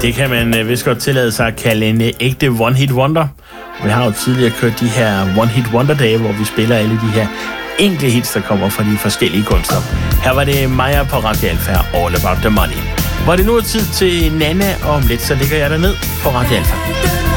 Det kan man vist godt tillade sig at kalde en ægte one-hit wonder. Vi har jo tidligere kørt de her one-hit wonder-dage, hvor vi spiller alle de her enkle hits, der kommer fra de forskellige kunstnere. Her var det Maja på Radio Alfa, All About The Money. Hvor det nu er tid til Nana, og om lidt så ligger jeg derned på Radio Alfa.